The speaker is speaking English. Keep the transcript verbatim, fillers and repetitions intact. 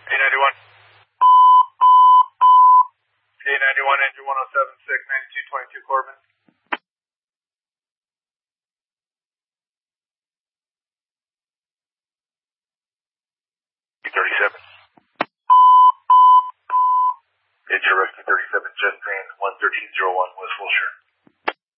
A ninety-one. A ninety-one, engine one oh seven six, ninety-two twenty-two Corbin. thirty-seven. Interest thirty-seven, Jet Train one thirteen oh one, West Wilshire.